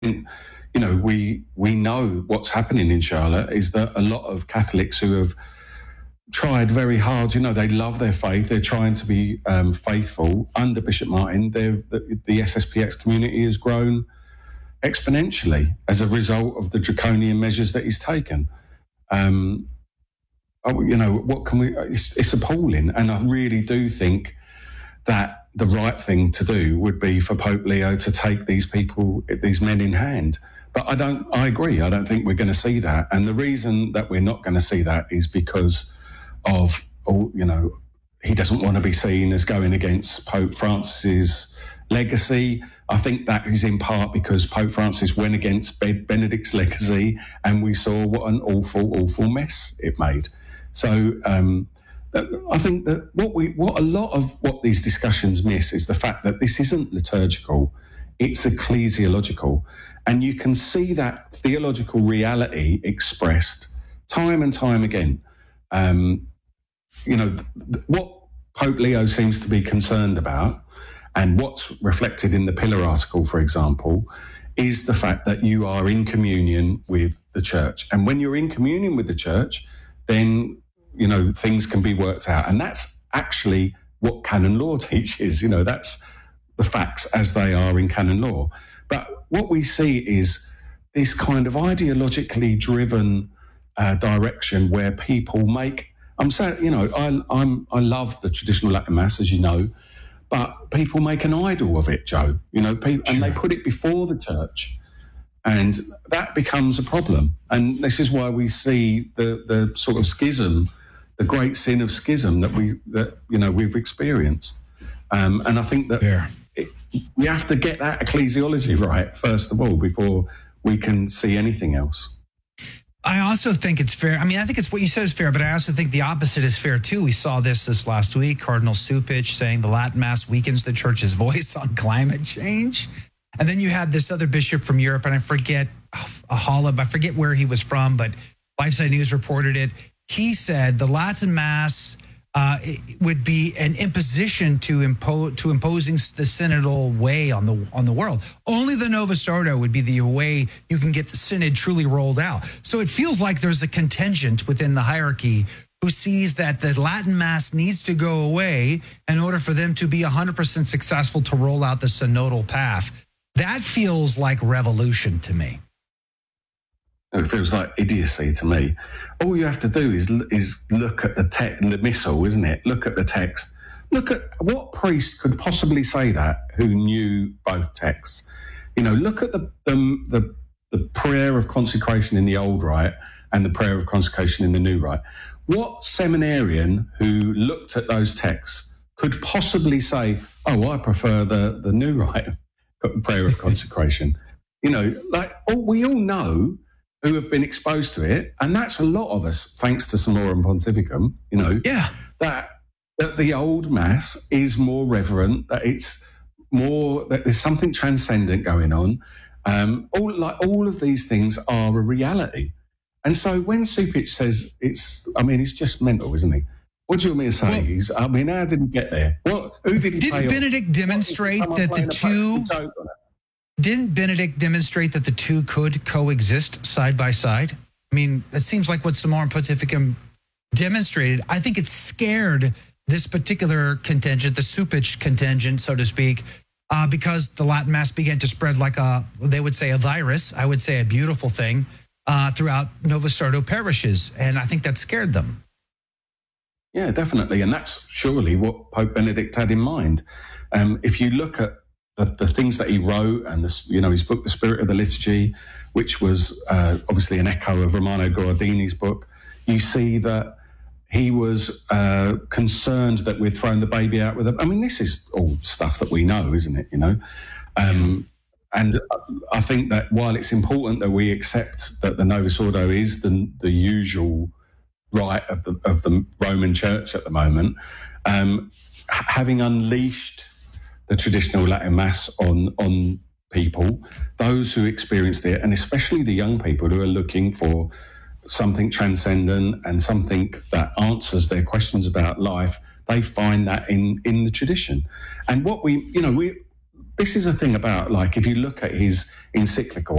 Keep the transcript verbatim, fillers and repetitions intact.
you know, we we know what's happening in Charlotte is that a lot of Catholics who have tried very hard, you know, they love their faith, they're trying to be um, faithful. Under Bishop Martin, they've, the, the S S P X community has grown exponentially as a result of the draconian measures that he's taken. Um, oh, you know, what can we, it's, it's appalling. And I really do think that the right thing to do would be for Pope Leo to take these people, these men in hand. But I don't, I agree. I don't think we're going to see that. And the reason that we're not going to see that is because of, oh, you know, he doesn't want to be seen as going against Pope Francis's legacy. I think that is in part because Pope Francis went against Benedict's legacy, and we saw what an awful, awful mess it made. So um, I think that what we, what a lot of what these discussions miss is the fact that this isn't liturgical, it's ecclesiological. And you can see that theological reality expressed time and time again. Um, you know, th- th- what Pope Leo seems to be concerned about, and what's reflected in the Pillar article, for example, is the fact that you are in communion with the church. And when you're in communion with the church, then, you know, things can be worked out. And that's actually what canon law teaches. You know, that's the facts as they are in canon law. But what we see is this kind of ideologically driven uh, direction where people make, I'm saying, you know, I, I'm, I love the traditional Latin Mass, as you know, but people make an idol of it, Joe, you know, people, and they put it before the church, and that becomes a problem. And this is why we see the, the sort of schism, the great sin of schism that we, that, you know, we've experienced. Um, and I think that yeah. it, we have to get that ecclesiology right, first of all, before we can see anything else. I also think it's fair. I mean, I think it's what you said is fair, but I also think the opposite is fair, too. We saw this this last week, Cardinal Cupich saying the Latin Mass weakens the church's voice on climate change. And then you had this other bishop from Europe, and I forget, a Holub, I forget where he was from, but LifeSite News reported it. He said the Latin Mass uh, would be an imposition to impose to imposing the synodal way on the on the world. Only the Novus Ordo would be the way you can get the synod truly rolled out. So it feels like there's a contingent within the hierarchy who sees that the Latin Mass needs to go away in order for them to be one hundred percent successful to roll out the synodal path. That feels like revolution to me. It feels like idiocy to me. All you have to do is is look at the te- the missal, isn't it? Look at the text. Look at what priest could possibly say that who knew both texts. You know, look at the the the, the prayer of consecration in the old rite and the prayer of consecration in the new rite. What seminarian who looked at those texts could possibly say, "Oh, I prefer the the new rite prayer of consecration"? You know, like all, we all know, who have been exposed to it, and that's a lot of us, thanks to Summorum Pontificum, you know, yeah, that that the old Mass is more reverent, that it's more, that there's something transcendent going on. Um, all like all of these things are a reality. And so when Cupich says it's, I mean, he's just mental, isn't he? What do you want me to say? Well, he's, I mean, how did he get there? What? Who did he didn't pay Benedict off? demonstrate that the two... Didn't Benedict demonstrate that the two could coexist side by side? I mean, it seems like what Summorum Pontificum demonstrated. I think it scared this particular contingent, the Cupich contingent, so to speak, uh, because the Latin Mass began to spread like a, they would say a virus, I would say a beautiful thing, uh, throughout Novus Ordo parishes. And I think that scared them. Yeah, definitely. And that's surely what Pope Benedict had in mind. Um, if you look at The, the things that he wrote and, this, you know, his book, The Spirit of the Liturgy, which was uh, obviously an echo of Romano Guardini's book, you see that he was uh, concerned that we're throwing the baby out with him. I mean, this is all stuff that we know, isn't it, you know? Um, and I think that while it's important that we accept that the Novus Ordo is the, the usual rite of the, of the Roman Church at the moment, um, having unleashed the traditional Latin Mass on on people, those who experienced it, and especially the young people who are looking for something transcendent and something that answers their questions about life, they find that in, in the tradition. And what we, you know, we this is a thing about, like, if you look at his encyclical